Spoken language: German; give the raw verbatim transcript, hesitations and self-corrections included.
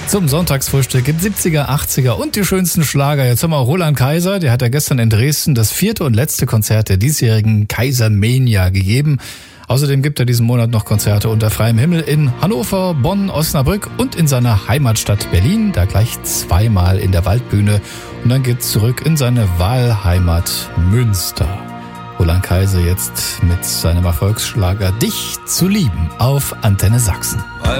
Zum Sonntagsfrühstück gibt siebziger, achtziger und die schönsten Schlager. Jetzt haben wir auch Roland Kaiser, der hat ja gestern in Dresden das vierte und letzte Konzert der diesjährigen Kaisermania gegeben. Außerdem gibt er diesen Monat noch Konzerte unter freiem Himmel in Hannover, Bonn, Osnabrück und in seiner Heimatstadt Berlin, da gleich zweimal in der Waldbühne. Und dann geht's zurück in seine Wahlheimat Münster. Roland Kaiser jetzt mit seinem Erfolgsschlager Dich zu lieben auf Antenne Sachsen.